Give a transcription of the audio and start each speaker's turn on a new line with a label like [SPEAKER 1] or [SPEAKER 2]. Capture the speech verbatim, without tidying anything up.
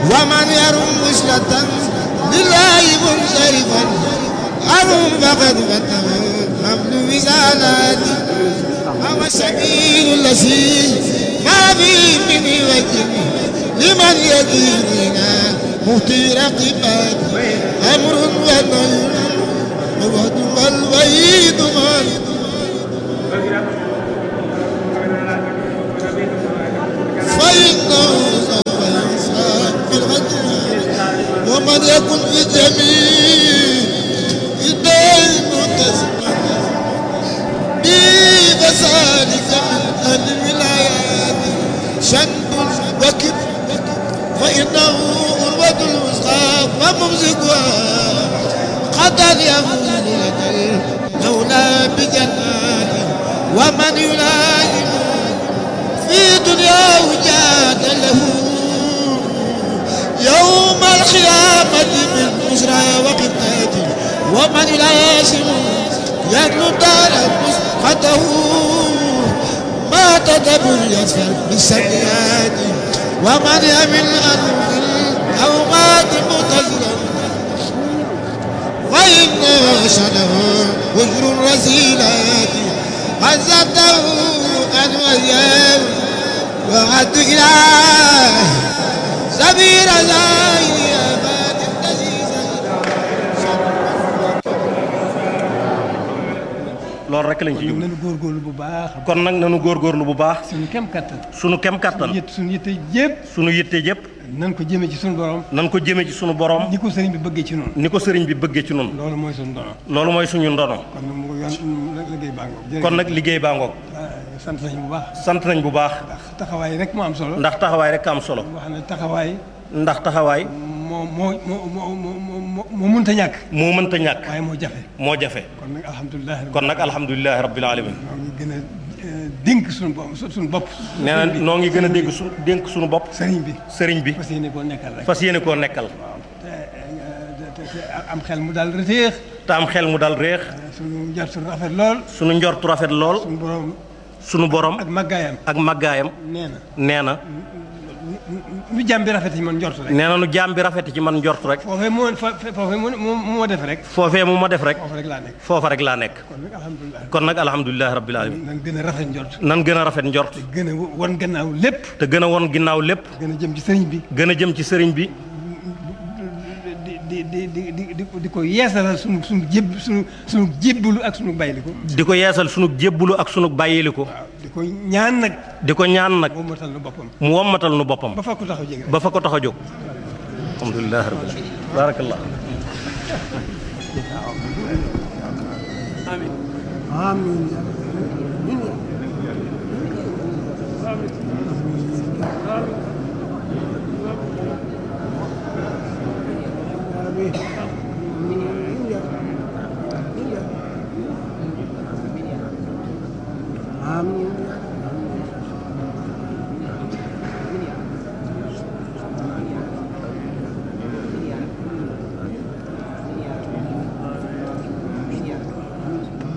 [SPEAKER 1] ومن يرم وصلة لله منصرفا أرم فقد فتح حمل وزالاتي هو السبيل الذي ما فيه من وجه لمن يديننا مهتي رقبات أمر ونهي الوعد والوعيد من فإنه سوف ينسى بالغد ومن يكن في جميع الدين متسما بفسادك من الولايات شنب وكب فإنه أروة الوسطى وممسكها قد يفوز لك المولى بجنات ومن يلازم في دنياه جاد له يوم القيامة من بشرى وقتات ومن يلازم يدلو دار مسقطه ما تدبر يسفر بالسيئات ومن يمن أرض الأوقات متزرا وإن شنه وجر الرسيلات عزته أن وياه وعد إله سبيل زاهي أباد النزيزة
[SPEAKER 2] loolu rek lañ ci jublu
[SPEAKER 3] nañu góorgóorlu bu baax.
[SPEAKER 2] kon nag nañu góorgóorlu bu baax.
[SPEAKER 3] suñu kem kattan.
[SPEAKER 2] suñu kem kattan.
[SPEAKER 3] suñu yitte yëpp.
[SPEAKER 2] suñu yitte yëpp.
[SPEAKER 3] nan ko jëmee ci suñu borom.
[SPEAKER 2] nan ko jëmee ci suñu borom.
[SPEAKER 3] ni ko sëriñ bi bëggee ci noonu.
[SPEAKER 2] ni ko sëriñ bi bëggee ci noonu.
[SPEAKER 3] loolu mooy suñu ndono.
[SPEAKER 2] loolu mooy suñu ndono.
[SPEAKER 3] kon nag mu ngi yoon liggéey baa ngoog.
[SPEAKER 2] kon nag liggéey baa ngoog.
[SPEAKER 3] sant nañ bu baax.
[SPEAKER 2] sant nañ bu baax.
[SPEAKER 3] ndax taxawaay rek moo am solo.
[SPEAKER 2] ndax taxawaay rek am solo.
[SPEAKER 3] wax ne taxawaay.
[SPEAKER 2] ndax taxawaay.
[SPEAKER 3] moo moo moo moo moo moo mënta ñàkk.
[SPEAKER 2] moo mënta ñàkk.
[SPEAKER 3] waaye moo jafe.
[SPEAKER 2] moo jafe.
[SPEAKER 3] kon nag alhamdulilah.
[SPEAKER 2] kon nag alhamdulilah rabbil alamin.
[SPEAKER 3] ñoo ngi gën a dénk suñu bopp suñu bopp.
[SPEAKER 2] nee na noo ngi gën a dégg su dénk suñu bopp.
[SPEAKER 3] sëriñ bi.
[SPEAKER 2] sëriñ bi.
[SPEAKER 3] fas yéene koo nekkal rek.
[SPEAKER 2] fas yéene koo nekkal.
[SPEAKER 3] te te am xel mu daal reteex.
[SPEAKER 2] te am xel mu dal réex.
[SPEAKER 3] suñu njort rafet lool.
[SPEAKER 2] suñu njortu rafet lool.
[SPEAKER 3] suñu borom.
[SPEAKER 2] suñu borom.
[SPEAKER 3] ak màggaayam.
[SPEAKER 2] ak màggaayam.
[SPEAKER 3] nee na.
[SPEAKER 2] nee na.
[SPEAKER 3] nu jàmm bi rafet ci man njort rek.
[SPEAKER 2] nee na nu jàmm bi rafet ci man njort rek.
[SPEAKER 3] foofee moo foofee mu moo def rek.
[SPEAKER 2] foofee mu ma def rek.
[SPEAKER 3] foofa rek laa nekk.
[SPEAKER 2] foofa rek laa nekk.
[SPEAKER 3] kon nag alhamdulilah.
[SPEAKER 2] kon nag alhamdulilah rabbil alamin.
[SPEAKER 3] nan gën a rafet njort.
[SPEAKER 2] nan gën a rafet njort.
[SPEAKER 3] te gën a won gannaaw lépp.
[SPEAKER 2] te gën a won ginnaaw lépp.
[SPEAKER 3] gën a jëm ci sëriñ bi.
[SPEAKER 2] gën a jëm ci sëriñ bi.
[SPEAKER 3] di di di di di di ko yeesalal sunu sunu jéb sunu sunu jébbalu ak sunu bàyyiliku.
[SPEAKER 2] di ko yeesal sunu jébbulu ak sunu bàyyiliku.
[SPEAKER 3] waaw di ko ñaan nag.
[SPEAKER 2] di ko ñaan nag.
[SPEAKER 3] mu wommatal nu boppam.
[SPEAKER 2] mu wommatal nu boppam.
[SPEAKER 3] ba fa ko tax a jóg
[SPEAKER 2] ba fa ko tax a jóg. alhamdulilah rabbil alamin. barakallah.
[SPEAKER 3] amiin.
[SPEAKER 1] amiin. amiin.